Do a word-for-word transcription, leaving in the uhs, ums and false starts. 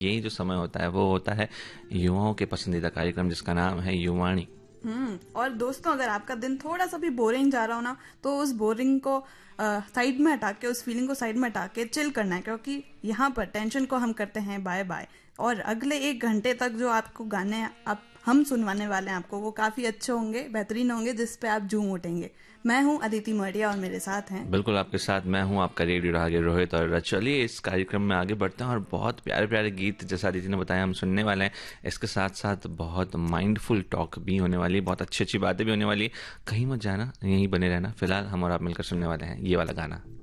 यही जो समय होता है वो होता है युवाओं के पसंदीदा कार्यक्रम जिसका नाम है युवाणी। हम्म और दोस्तों, अगर आपका दिन थोड़ा सा भी बोरिंग जा रहा हो ना, तो उस बोरिंग को साइड में हटा के, उस फीलिंग को साइड में हटा के चिल करना है, क्योंकि यहाँ पर टेंशन को हम करते हैं बाय बाय। और अगले एक घंटे तक जो आपको गाने आप हम सुनवाने वाले हैं आपको, वो काफी अच्छे होंगे, बेहतरीन होंगे, जिस पे आप झूम उठेंगे। मैं हूँ अदिति मौर्य और मेरे साथ हैं बिल्कुल आपके साथ मैं हूँ आपका रेडियो रागे रोहित। और चलिए इस कार्यक्रम में आगे बढ़ते हैं और बहुत प्यारे प्यारे गीत जैसा अदिति ने बताया हम सुनने वाले हैं। इसके साथ साथ बहुत माइंडफुल टॉक भी होने वाली है, बहुत अच्छी अच्छी बातें भी होने वाली है। कहीं मत जाना, यहीं बने रहना। फिलहाल हम और आप मिलकर सुनने वाले हैं ये वाला गाना।